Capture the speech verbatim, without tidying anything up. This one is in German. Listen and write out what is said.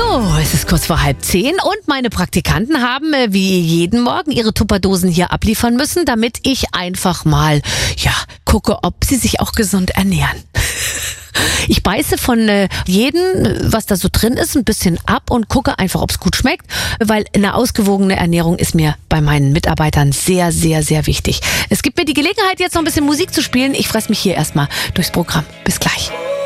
So, es ist kurz vor halb zehn und meine Praktikanten haben äh, wie jeden Morgen ihre Tupperdosen hier abliefern müssen, damit ich einfach mal, ja, gucke, ob sie sich auch gesund ernähren. Ich beiße von äh, jedem, was da so drin ist, ein bisschen ab und gucke einfach, ob es gut schmeckt, weil eine ausgewogene Ernährung ist mir bei meinen Mitarbeitern sehr, sehr, sehr wichtig. Es gibt mir die Gelegenheit, jetzt noch ein bisschen Musik zu spielen. Ich fresse mich hier erstmal durchs Programm. Bis gleich.